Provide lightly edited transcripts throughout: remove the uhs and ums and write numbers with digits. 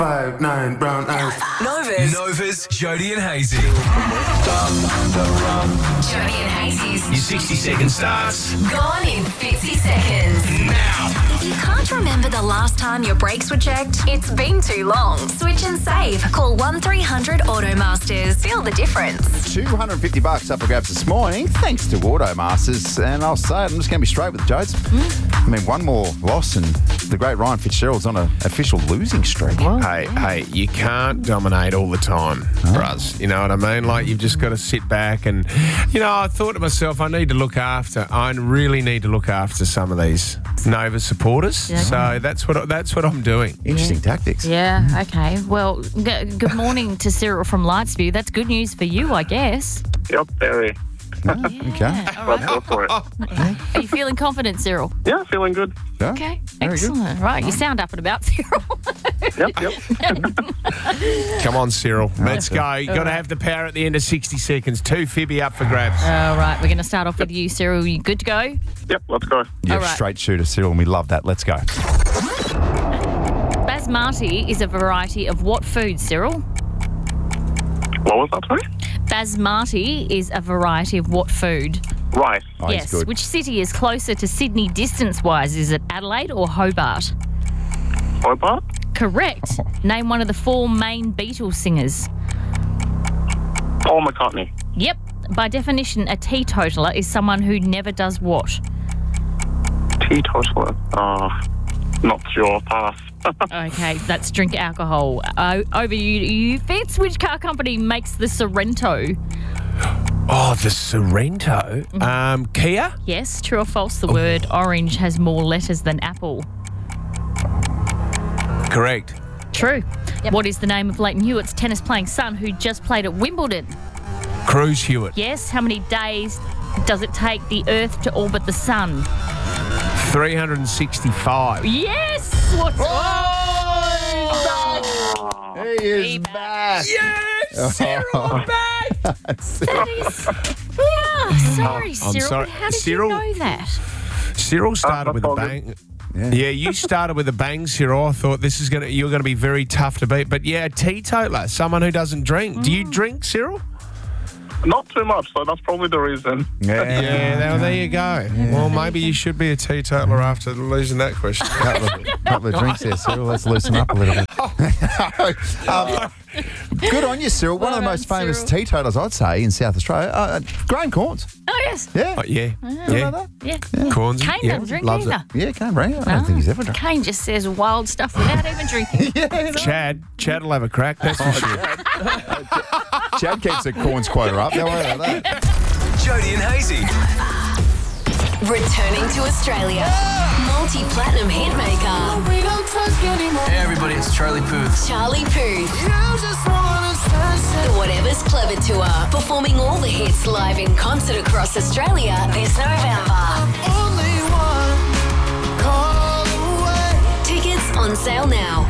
5'9", brown eyes. Nova's Jody and Hazy. Jody and Hazy's Your 60-second starts gone in 50 seconds. now. If you can't remember the last time your brakes were checked, it's been too long. Switch and save. Call 1300 Automasters. Feel the difference. $250 up for grabs this morning, thanks to Automasters. And I'll say it, I'm just going to be straight with Jodes. I mean, one more loss and the great Ryan Fitzgerald's on an official losing streak. Hey, you can't dominate all the time, Bruz. You know what I mean? Like, you've just got to sit back and, I thought to myself, I really need to look after some of these Nova supporters. Yeah. So that's what I'm doing. Interesting tactics. Yeah, okay. Well, good morning to Cyril from Lightsview. That's good news for you, I guess. Yep, very. Okay. All Let's right. go for it. Are you feeling confident, Cyril? Yeah, feeling good. Yeah. Okay, Very good. excellent. Right, you sound up and about, Cyril. Yep. Come on, Cyril. Let's go. You've got to have the power at the end of 60 seconds. 2 Fibby up for grabs. All right, we're going to start off with you, Cyril. You good to go? Yep, let's go. You're All a right. straight shooter, Cyril, and we love that. Let's go. Basmati is a variety of what food, Cyril? What was that, sorry? Basmati is a variety of what food? Rice. Oh, he's Yes. good. Which city is closer to Sydney distance-wise? Is it Adelaide or Hobart? Hobart? Correct. Name one of the 4 main Beatles singers. Paul McCartney. Yep. By definition, a teetotaler is someone who never does what? Teetotaler. Not sure. Pass. Okay, that's drink alcohol. Over you, Fitz. Which car company makes the Sorrento? Oh, the Sorrento. Kia? Yes, true or false? The word orange has more letters than apple. Correct. True. What is the name of Leighton Hewitt's tennis-playing son who just played at Wimbledon? Cruz Hewitt. Yes. How many days does it take the Earth to orbit the sun? 365. Yes. What's He is back. Yes! Cyril back! that is? Sorry, Cyril. sorry. How did Cyril- you know that? Cyril started with a all bang. Yeah. Yeah, you started with a bang, Cyril. I thought you're gonna be very tough to beat. But yeah, a teetotaler, someone who doesn't drink. Do you drink, Cyril? Not too much, so that's probably the reason. Yeah, there you go. Well, maybe you should be a teetotaler after losing that question. Couple of drinks there, Cyril. Let's loosen up a little bit. Good on you, Cyril. One of the Well most done, famous Cyril. teetotalers, I'd say, in South Australia. Graham Corns. Oh, yes. Yeah. Oh, yeah, You know yeah. that? Yeah. Corns. Kane Yeah, doesn't drink loves either. it. Yeah, can't bring it. I don't think he's ever done. Kane just says wild stuff without even drinking. Chad will have a crack. That's for sure. Chad keeps the Corns quota up. Don't worry about that. Jody and Hazy. Returning to Australia. Multi-platinum hitmaker. Hey everybody, it's Charlie Puth. Charlie Puth. The Whatever's Clever Tour. Performing all the hits live in concert across Australia this November. Tickets on sale now.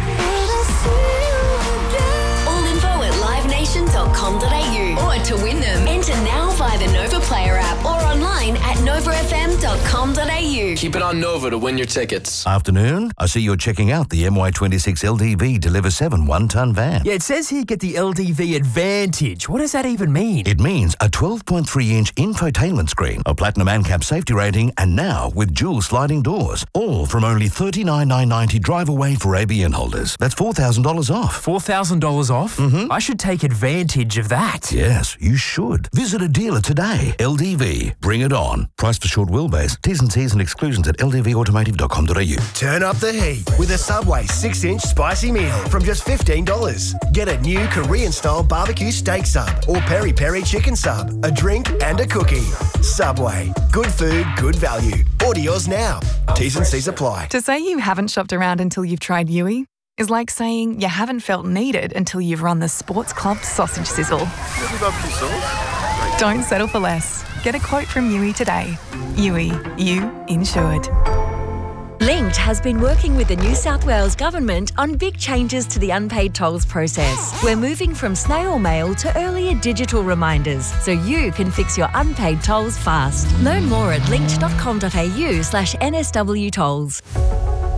All info at livenation.com.au. Or to win them, enter now via the Nova Player app or online at novafm.com.au. Keep it on Nova to win your tickets. Afternoon. I see you're checking out the MY26 LDV Deliver 7 one-ton van. Yeah, it says here get the LDV Advantage. What does that even mean? It means a 12.3-inch infotainment screen, a platinum ANCAP safety rating, and now with dual sliding doors. All from only $39,990 drive away for ABN holders. That's $4,000 off. $4,000 off? I should take advantage of that. Yes, you should. Visit a dealer today. LDV. Bring it on. Price for short wheelbase. T's and C's and exclusions at ldvautomotive.com.au. Turn up the heat with a Subway 6-inch spicy meal from just $15. Get a new Korean-style barbecue steak sub or peri-peri chicken sub, a drink and a cookie. Subway. Good food, good value. Order yours now. T's and C's apply. To say you haven't shopped around until you've tried Yui is like saying you haven't felt needed until you've run the Sports Club sausage sizzle. Don't settle for less. Get a quote from Yui today. Yui, you insured. Linked has been working with the New South Wales Government on big changes to the unpaid tolls process. We're moving from snail mail to earlier digital reminders so you can fix your unpaid tolls fast. Learn more at linked.com.au/NSW tolls.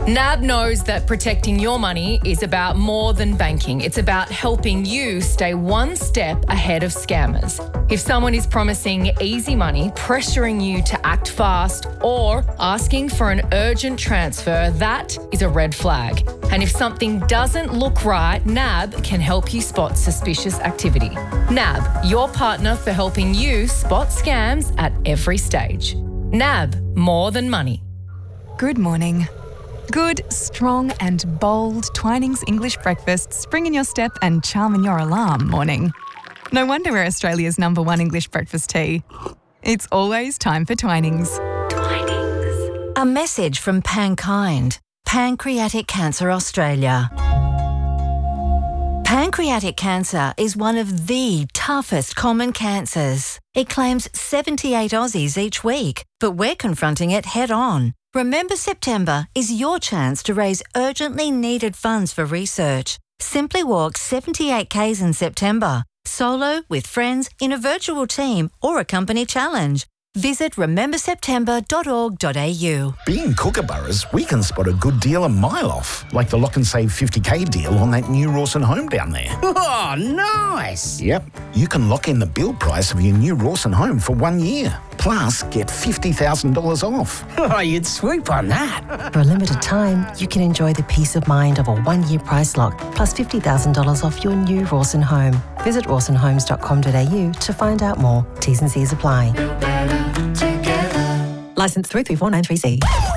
NAB knows that protecting your money is about more than banking. It's about helping you stay one step ahead of scammers. If someone is promising easy money, pressuring you to act fast, or asking for an urgent transfer, that is a red flag. And if something doesn't look right, NAB can help you spot suspicious activity. NAB, your partner for helping you spot scams at every stage. NAB, more than money. Good morning. Good, strong and bold Twinings English breakfast spring in your step and charm in your alarm morning. No wonder we're Australia's #1 English breakfast tea. It's always time for Twinings. A message from Pankind, Pancreatic Cancer Australia. Pancreatic cancer is one of the toughest common cancers. It claims 78 Aussies each week, but we're confronting it head on. Remember September is your chance to raise urgently needed funds for research. Simply walk 78 Ks in September, solo, with friends, in a virtual team or a company challenge. Visit rememberseptember.org.au. Being Kookaburras, we can spot a good deal a mile off, like the Lock and Save 50k deal on that new Rawson home down there. Oh, nice! Yep, you can lock in the build price of your new Rawson home for 1 year, plus get $50,000 off. Oh, you'd swoop on that. For a limited time, you can enjoy the peace of mind of a 1-year price lock, plus $50,000 off your new Rawson home. Visit rawsonhomes.com.au to find out more. T's and C's apply. Licence 334993C.